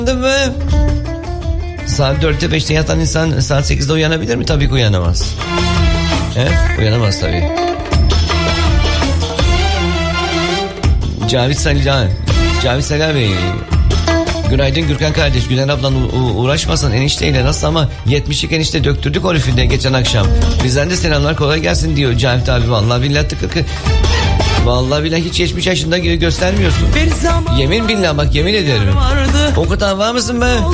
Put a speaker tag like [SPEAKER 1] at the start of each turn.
[SPEAKER 1] mı? Saat 4'te 5'te yatan insan saat 8'de uyanabilir mi? Tabii ki uyanamaz. Uyanamaz tabii. Cavit Salih Bey. Günaydın Gürkan kardeş. Gülen ablan uğraşmasan enişteyle nasıl ama 70'lik enişte döktürdük o rifinde geçen akşam. Bizden de selamlar, kolay gelsin diyor Cavit abi. Vallahi billahi vallahi billahi hiç 70 yaşında göstermiyorsun. Yemin billah bak, yemin ederim. O kadar var mısın be?